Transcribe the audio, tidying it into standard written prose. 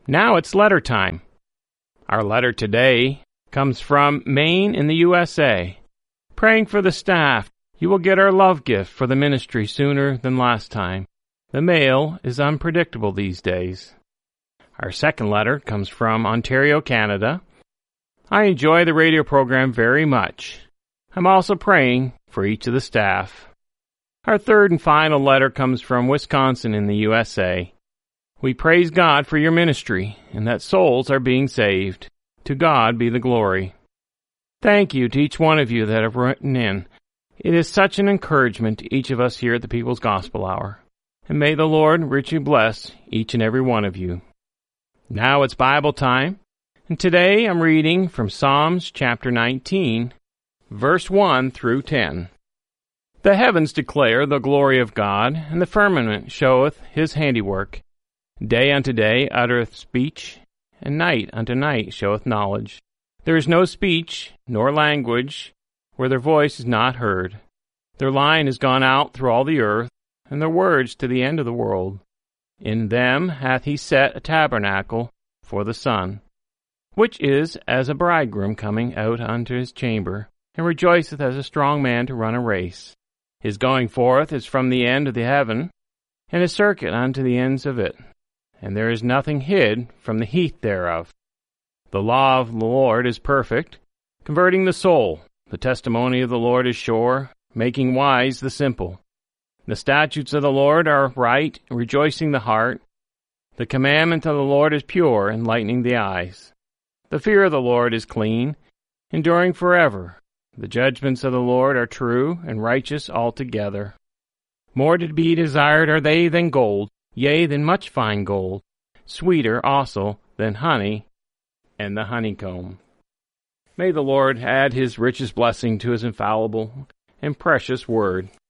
Now it's letter time. Our letter today comes from Maine in the USA. Praying for the staff. You will get our love gift for the ministry sooner than last time. The mail is unpredictable these days. Our second letter comes from Ontario, Canada. I enjoy the radio program very much. I'm also praying for each of the staff. Our third and final letter comes from Wisconsin in the USA. We praise God for your ministry and that souls are being saved. To God be the glory. Thank you to each one of you that have written in. It is such an encouragement to each of us here at the People's Gospel Hour. And may the Lord richly bless each and every one of you. Now it's Bible time, and today I'm reading from Psalms chapter 19, verse 1 through 10. The heavens declare the glory of God, and the firmament showeth his handiwork. Day unto day uttereth speech, and night unto night showeth knowledge. There is no speech, nor language, where their voice is not heard. Their line is gone out through all the earth, and their words to the end of the world. In them hath he set a tabernacle for the sun, which is as a bridegroom coming out unto his chamber, and rejoiceth as a strong man to run a race. His going forth is from the end of the heaven, and his circuit unto the ends of it. And there is nothing hid from the heat thereof. The law of the Lord is perfect, converting the soul. The testimony of the Lord is sure, making wise the simple. The statutes of the Lord are right, rejoicing the heart. The commandment of the Lord is pure, enlightening the eyes. The fear of the Lord is clean, enduring forever. The judgments of the Lord are true and righteous altogether. More to be desired are they than gold, yea, than much fine gold, sweeter also than honey and the honeycomb. May the Lord add his richest blessing to his infallible and precious word.